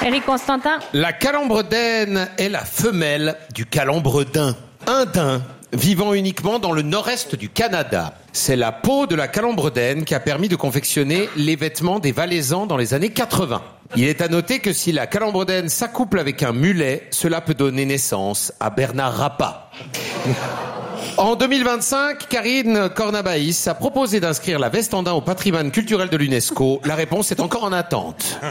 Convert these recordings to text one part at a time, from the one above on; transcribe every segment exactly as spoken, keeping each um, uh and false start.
Éric Constantin. La calembredaine est la femelle du calembredin. Un daim vivant uniquement dans le nord-est du Canada. C'est la peau de la calembredaine qui a permis de confectionner les vêtements des Valaisans dans les années quatre-vingts. Il est à noter que si la calembredaine s'accouple avec un mulet, cela peut donner naissance à Bernard Rappa. En deux mille vingt-cinq, Karine Cornabaïs a proposé d'inscrire la veste en daim au patrimoine culturel de l'UNESCO. La réponse est encore en attente.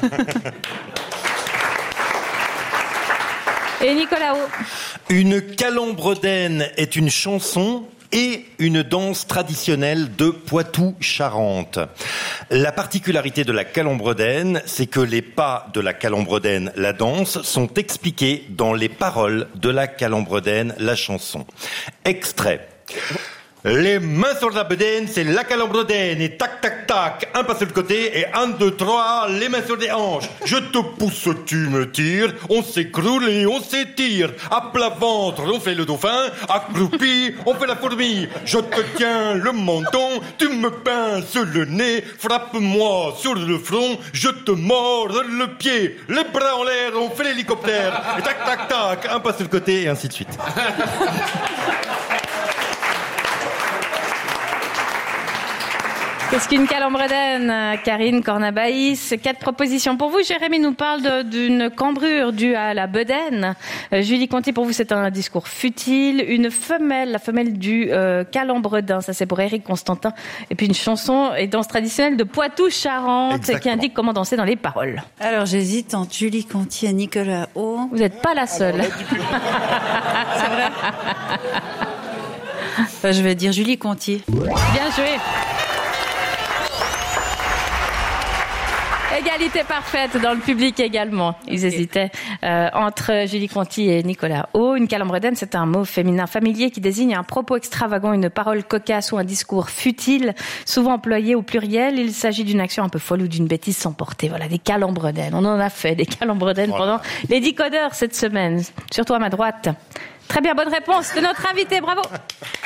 Et Nicolas Haut. Une calembredaine est une chanson et une danse traditionnelle de Poitou-Charentes. La particularité de la calembredaine, c'est que les pas de la calembredaine, la danse, sont expliqués dans les paroles de la calembredaine, la chanson. Extrait. Les mains sur la bedaine, c'est la calembredaine. Et tac, tac, tac, un pas sur le côté et un, deux, trois, les mains sur les hanches. Je te pousse, tu me tires. On s'écroule et on s'étire. À plat ventre, on fait le dauphin. Accroupi, on fait la fourmi. Je te tiens le menton, tu me pinces le nez. Frappe-moi sur le front, je te mords le pied. Les bras en l'air, on fait l'hélicoptère. Et tac, tac, tac, un pas sur le côté et ainsi de suite. Qu'est-ce qu'une calembredaine, Karine Cornabaïs? Quatre propositions pour vous. Jérémy nous parle de, d'une cambrure due à la bedaine. Euh, Julie Conti, pour vous, c'est un discours futile. Une femelle, la femelle du euh, calembredin, ça c'est pour Éric Constantin. Et puis une chanson et danse traditionnelle de Poitou-Charentes qui indique comment danser dans les paroles. Alors j'hésite entre Julie Conti et Nicolas Haut. Vous n'êtes pas la seule. C'est vrai. Enfin, je vais dire Julie Conti. Bien joué. Égalité parfaite dans le public également. Ils hésitaient euh, entre Julie Conti et Nicolas Haut. Une calembredaine, c'est un mot féminin familier qui désigne un propos extravagant, une parole cocasse ou un discours futile, souvent employé au pluriel. Il s'agit d'une action un peu folle ou d'une bêtise sans portée. Voilà, des calembredaines. On en a fait des calembredaines pendant les dix codeurs cette semaine. Surtout à ma droite. Très bien, bonne réponse de notre invité. Bravo.